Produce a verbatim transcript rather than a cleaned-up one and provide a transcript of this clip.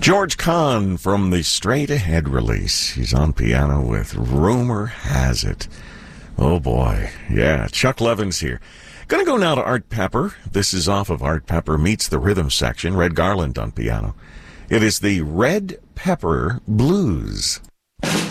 George Kahn from the Straight Ahead release. He's on piano with Rumor Has It. Oh, boy. Yeah, Chuck Levin's here. Gonna go now to Art Pepper. This is off of Art Pepper Meets the Rhythm section. Red Garland on piano. It is the Red Pepper Blues.